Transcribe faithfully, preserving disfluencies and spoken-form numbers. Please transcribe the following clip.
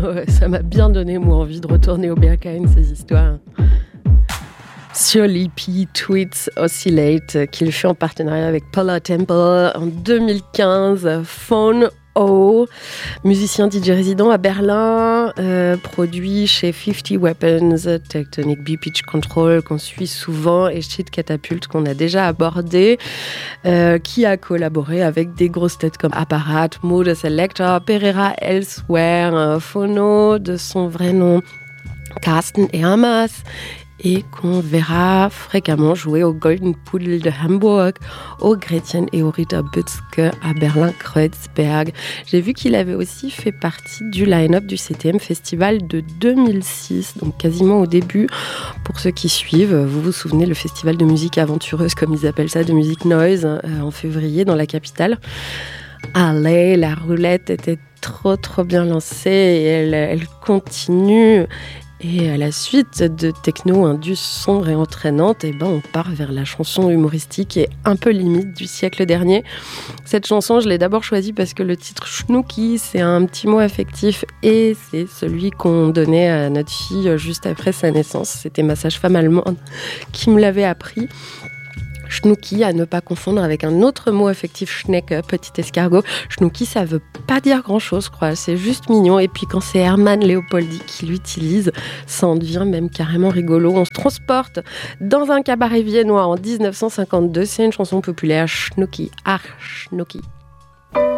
Ouais, ça m'a bien donné, moi, envie de retourner au Berghain, ces histoires. Sur l'E P Tweets Oscillate, qu'il fait en partenariat avec Paula Temple en deux mille quinze, Phone O, musicien D J résident à Berlin, euh, produit chez fifty Weapons, Tectonic Beat Pitch Control qu'on suit souvent et Shit Catapult qu'on a déjà abordé, euh, qui a collaboré avec des grosses têtes comme Apparat, Mode Selector, Pereira Elsewhere, euh, Phono de son vrai nom Carsten Hermas, et qu'on verra fréquemment jouer au Golden Pudel de Hamburg, au Gretchen et au Ritter Butzke à Berlin-Kreuzberg. J'ai vu qu'il avait aussi fait partie du line-up du C T M Festival de deux mille six, donc quasiment au début. Pour ceux qui suivent, vous vous souvenez, le festival de musique aventureuse, comme ils appellent ça, de musique noise, euh, en février dans la capitale. Allez, la roulette était trop trop bien lancée et elle, elle continue. Et à la suite de techno indus sombre et entraînante, eh ben on part vers la chanson humoristique et un peu limite du siècle dernier. Cette chanson, je l'ai d'abord choisie parce que le titre Schnooki, c'est un petit mot affectif et c'est celui qu'on donnait à notre fille juste après sa naissance. C'était ma sage-femme allemande qui me l'avait appris. Schnooki, à ne pas confondre avec un autre mot affectif, Schnecke, petit escargot. Schnooki, ça veut pas dire grand-chose, je crois. C'est juste mignon. Et puis quand c'est Hermann Leopoldi qui l'utilise, ça en devient même carrément rigolo. On se transporte dans un cabaret viennois en dix-neuf cent cinquante-deux. C'est une chanson populaire, Schnooki, ach, Schnooki.